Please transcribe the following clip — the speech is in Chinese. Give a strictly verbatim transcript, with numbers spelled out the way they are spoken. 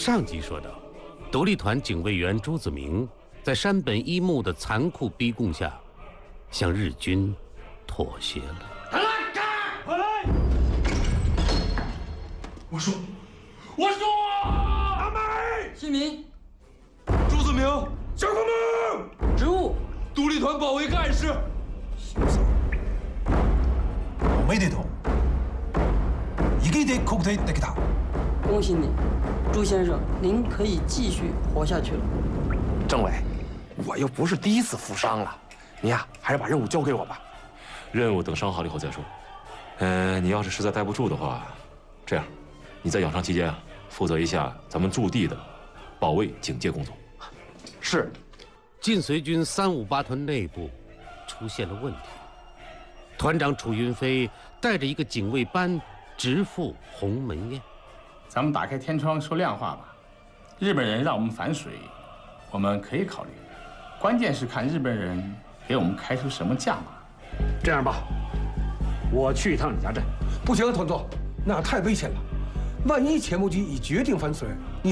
上集说到，独立团警卫员朱子明在山本一木的残酷逼供下，向日军妥协了。 快来！我说，我说，阿美， 姓名， 朱子明，小公们， 职务， 独立团保卫干事。 おめでとう。生きて国体できた。 恭喜你，朱先生，您可以继续活下去了。 政委，我又不是第一次负伤了，你呀，还是把任务交给我吧。 任务等伤好了以后再说。呃，你要是实在待不住的话，这样，你在养伤期间啊，负责一下咱们驻地的保卫警戒工作。 是。 晋绥军三五八团内部出现了问题，团长楚云飞带着一个警卫班直赴鸿门宴。 咱们打开天窗说亮话吧，日本人让我们反水，我们可以考虑，关键是看日本人给我们开出什么价码。 这样吧，我去一趟李家镇。 不行啊，团座，那样太危险了。万一钱穆基已决定反水，你